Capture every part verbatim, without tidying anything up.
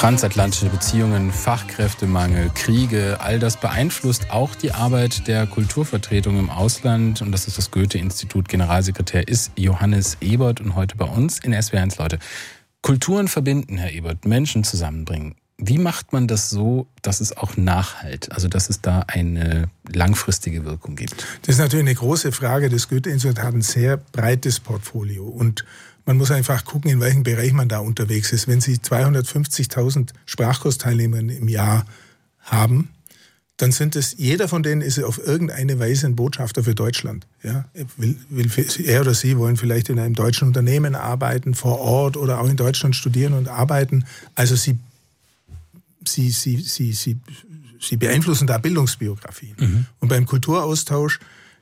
Transatlantische Beziehungen, Fachkräftemangel, Kriege, all das beeinflusst auch die Arbeit der Kulturvertretung im Ausland. Und das ist das Goethe-Institut. Generalsekretär ist Johannes Ebert und heute bei uns in S W R eins, Leute. Kulturen verbinden, Herr Ebert, Menschen zusammenbringen. Wie macht man das so, dass es auch nachhalt, also dass es da eine langfristige Wirkung gibt? Das ist natürlich eine große Frage. Das Goethe-Institut hat ein sehr breites Portfolio und man muss einfach gucken, in welchem Bereich man da unterwegs ist. Wenn Sie zweihundertfünfzigtausend Sprachkursteilnehmer im Jahr haben, dann sind es, jeder von denen ist auf irgendeine Weise ein Botschafter für Deutschland. Ja, will, will, er oder sie wollen vielleicht in einem deutschen Unternehmen arbeiten, vor Ort oder auch in Deutschland studieren und arbeiten. Also sie, sie, sie, sie, sie, sie beeinflussen da Bildungsbiografien. Mhm. Und beim Kulturaustausch,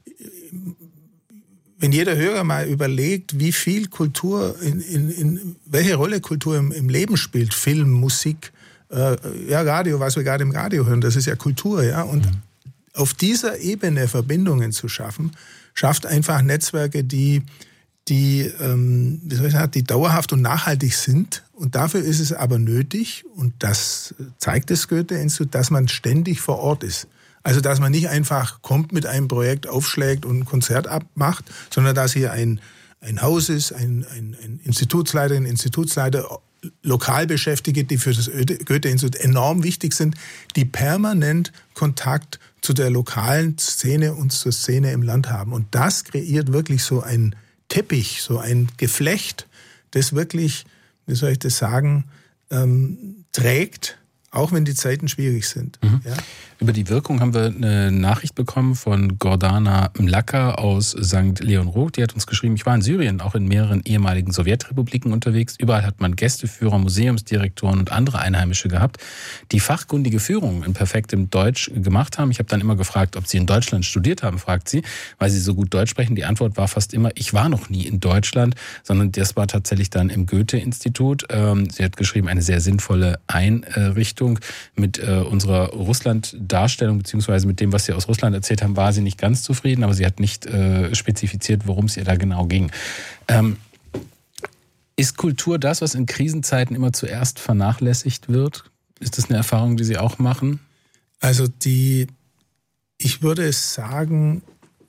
wenn jeder Hörer mal überlegt, wie viel Kultur, in, in, in welche Rolle Kultur im, im Leben spielt, Film, Musik, äh, ja, Radio, was wir gerade im Radio hören, das ist ja Kultur, ja. Und mhm. auf dieser Ebene Verbindungen zu schaffen, schafft einfach Netzwerke, die, die, ähm, wie soll ich sagen, die dauerhaft und nachhaltig sind. Und dafür ist es aber nötig, und das zeigt das Goethe-Institut, dass man ständig vor Ort ist. Also, dass man nicht einfach kommt mit einem Projekt, aufschlägt und ein Konzert abmacht, sondern dass hier ein, ein Haus ist, ein, ein, ein Institutsleiter, ein Institutsleiter, Lokalbeschäftigte, die für das Goethe-Institut enorm wichtig sind, die permanent Kontakt zu der lokalen Szene und zur Szene im Land haben. Und das kreiert wirklich so ein Teppich, so ein Geflecht, das wirklich, wie soll ich das sagen, ähm, trägt, auch wenn die Zeiten schwierig sind. Mhm. Ja? Über die Wirkung haben wir eine Nachricht bekommen von Gordana Mlaka aus Sankt Leon Roth. Die hat uns geschrieben, ich war in Syrien, auch in mehreren ehemaligen Sowjetrepubliken unterwegs. Überall hat man Gästeführer, Museumsdirektoren und andere Einheimische gehabt, die fachkundige Führungen in perfektem Deutsch gemacht haben. Ich habe dann immer gefragt, ob sie in Deutschland studiert haben, fragt sie, weil sie so gut Deutsch sprechen. Die Antwort war fast immer, ich war noch nie in Deutschland, sondern das war tatsächlich dann im Goethe-Institut. Sie hat geschrieben, eine sehr sinnvolle Einrichtung. Mit äh, unserer Russland-Darstellung beziehungsweise mit dem, was Sie aus Russland erzählt haben, war sie nicht ganz zufrieden, aber sie hat nicht äh, spezifiziert, worum es ihr da genau ging. Ähm, ist Kultur das, was in Krisenzeiten immer zuerst vernachlässigt wird? Ist das eine Erfahrung, die Sie auch machen? Also die, ich würde sagen,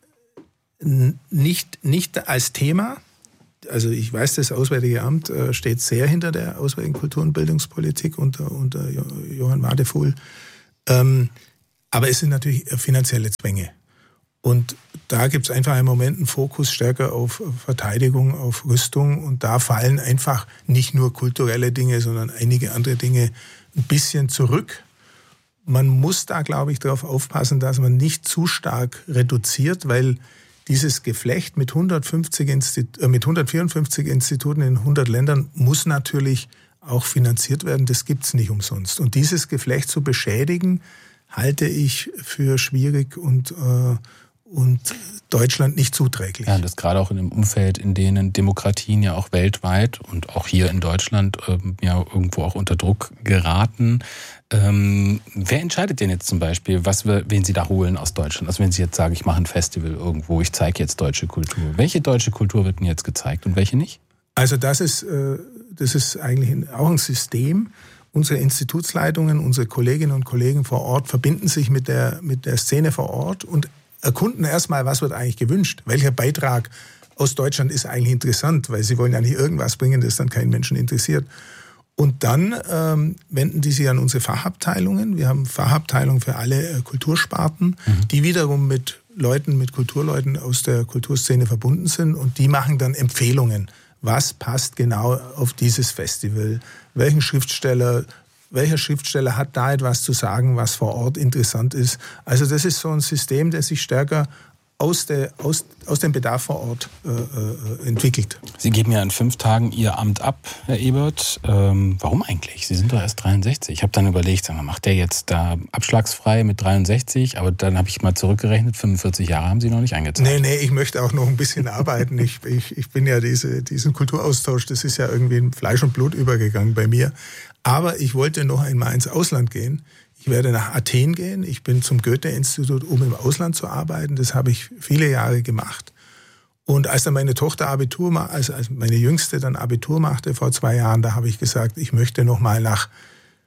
nicht, nicht als Thema. Also ich weiß, das Auswärtige Amt steht sehr hinter der auswärtigen Kultur- und Bildungspolitik unter, unter Johann Wadefuhl. Ähm, aber es sind natürlich finanzielle Zwänge. Und da gibt es einfach im Moment einen Fokus stärker auf Verteidigung, auf Rüstung. Und da fallen einfach nicht nur kulturelle Dinge, sondern einige andere Dinge ein bisschen zurück. Man muss da, glaube ich, darauf aufpassen, dass man nicht zu stark reduziert, weil dieses Geflecht mit, hundertfünfzig Institu- äh, mit hundertvierundfünfzig Instituten in hundert Ländern muss natürlich auch finanziert werden. Das gibt es nicht umsonst. Und dieses Geflecht zu beschädigen, halte ich für schwierig und, äh, und Deutschland nicht zuträglich. Ja, das gerade auch in einem Umfeld, in denen Demokratien ja auch weltweit und auch hier in Deutschland ähm, ja irgendwo auch unter Druck geraten. Ähm, wer entscheidet denn jetzt zum Beispiel, was wir, wen Sie da holen aus Deutschland? Also wenn Sie jetzt sagen, ich mache ein Festival irgendwo, ich zeige jetzt deutsche Kultur. Welche deutsche Kultur wird denn jetzt gezeigt und welche nicht? Also das ist, äh, das ist eigentlich auch ein System. Unsere Institutsleitungen, unsere Kolleginnen und Kollegen vor Ort verbinden sich mit der, mit der Szene vor Ort und erkunden erstmal, was wird eigentlich gewünscht. Welcher Beitrag aus Deutschland ist eigentlich interessant, weil sie wollen ja nicht irgendwas bringen, das dann keinen Menschen interessiert. Und dann ähm, wenden die sich an unsere Fachabteilungen. Wir haben Fachabteilungen für alle äh, Kultursparten, mhm. die wiederum mit Leuten, mit Kulturleuten aus der Kulturszene verbunden sind. Und die machen dann Empfehlungen. Was passt genau auf dieses Festival? Welchen Schriftsteller, welcher Schriftsteller hat da etwas zu sagen, was vor Ort interessant ist? Also das ist so ein System, das sich stärker aus, der, aus, aus dem Bedarf vor Ort äh, äh, entwickelt. Sie geben ja in fünf Tagen Ihr Amt ab, Herr Ebert. Ähm, warum eigentlich? Sie sind doch erst dreiundsechzig. Ich habe dann überlegt, sag mal, macht der jetzt da abschlagsfrei mit dreiundsechzig? Aber dann habe ich mal zurückgerechnet, fünfundvierzig Jahre haben Sie noch nicht eingezahlt. Nee, nee, ich möchte auch noch ein bisschen arbeiten. Ich, ich, ich bin ja diese, diesen Kulturaustausch, das ist ja irgendwie in Fleisch und Blut übergegangen bei mir. Aber ich wollte noch einmal ins Ausland gehen. Ich werde nach Athen gehen. Ich bin zum Goethe-Institut, um im Ausland zu arbeiten. Das habe ich viele Jahre gemacht. Und als dann meine Tochter Abitur, als, als meine Jüngste dann Abitur machte vor zwei Jahren, da habe ich gesagt, ich möchte noch mal nach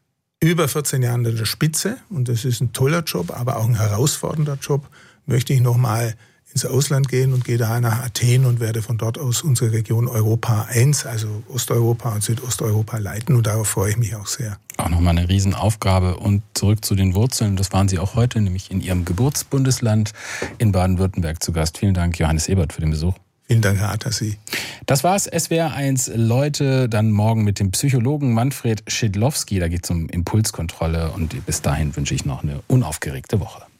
über vierzehn Jahren an der Spitze, und das ist ein toller Job, aber auch ein herausfordernder Job, möchte ich nochmal ins Ausland gehen und gehe da nach Athen und werde von dort aus unsere Region Europa eins, also Osteuropa und Südosteuropa, leiten, und darauf freue ich mich auch sehr. Auch nochmal eine Riesenaufgabe. Und zurück zu den Wurzeln, das waren Sie auch heute, nämlich in Ihrem Geburtsbundesland in Baden-Württemberg zu Gast. Vielen Dank, Johannes Ebert, für den Besuch. Vielen Dank, Herr Atassi. Das war's, S W R eins Leute, dann morgen mit dem Psychologen Manfred Schidlowski. Da geht es um Impulskontrolle, und bis dahin wünsche ich noch eine unaufgeregte Woche.